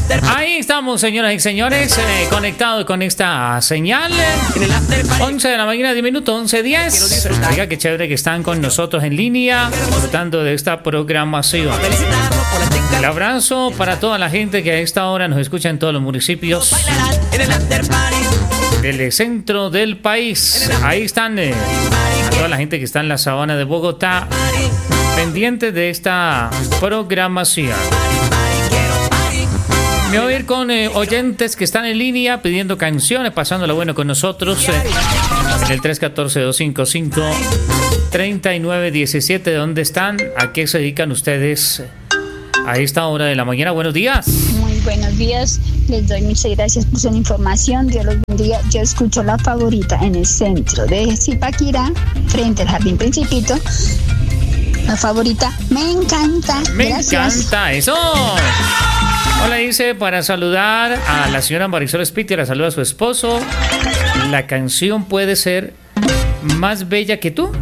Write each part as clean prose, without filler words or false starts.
Ahí estamos, señoras y señores, conectados con esta señal. 11 de la mañana, 10 minutos, 11:10. Oiga, qué chévere que están con nosotros en línea, disfrutando de esta programación. El abrazo para toda la gente que a esta hora nos escucha en todos los municipios del centro del país. Ahí están a toda la gente que está en la sabana de Bogotá, pendientes de esta programación. Me voy a ir con oyentes que están en línea pidiendo canciones, pasándola bueno con nosotros en el 314-255-3917. ¿Dónde están? ¿A qué se dedican ustedes a esta hora de la mañana? Buenos días. Muy buenos días. Les doy muchas gracias por su información. Dios los bendiga. Yo escucho La Favorita en el centro de Zipaquirá, frente al Jardín Principito. La Favorita me encanta. Gracias. Me encanta eso. Hola, dice para saludar a la señora Marisol Spitter, la saluda a su esposo. La canción Puede Ser Más Bella que Tú.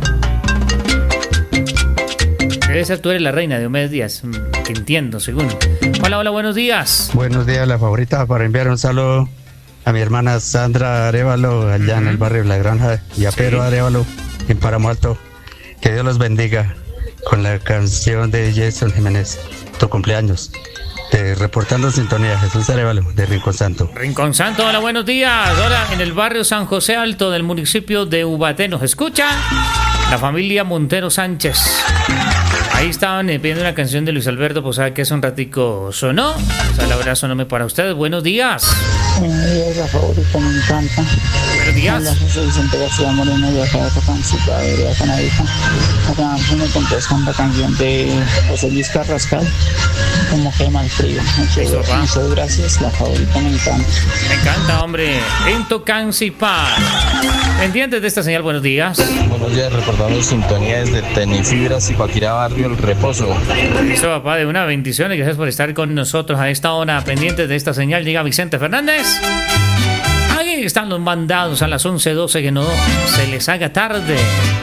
Debe ser Tú Eres la Reina de Diomedes Díaz, que entiendo, según. Hola, buenos días. Buenos días, La Favorita, para enviar un saludo a mi hermana Sandra Arevalo, allá en el barrio La Granja, y a Pedro Arevalo, en Páramo Alto. Que Dios los bendiga con la canción de Jason Jiménez, tu cumpleaños. Reportando sintonía, Jesús Arevalo, de Rincón Santo. Rincón Santo, hola, buenos días. Ahora en el barrio San José Alto del municipio de Ubaté nos escucha la familia Montero Sánchez. Ahí estaban pidiendo una canción de Luis Alberto Posada que hace un ratico sonó. O sea, el abrazo no me para ustedes. Buenos días. Buenos días, La Favorita, me encanta. Buenos días. Hola, soy Vicente García Moreno de acá de Tocancita, de Canadita. Acá me contestan la canción de José Luis Carrascal, Como Quema el Frío. Muchas gracias, La Favorita, me encanta. Me encanta, hombre. En Tocancipá. Pendientes de esta señal, buenos días. Buenos días, reportando sintonía desde Tenifibra, Zipaquirá, barrio El Reposo. Listo, papá, de una bendición y gracias por estar con nosotros a esta hora, pendientes de esta señal. Llega Vicente Fernández. Ahí están los mandados a las 11:12, que no se les haga tarde.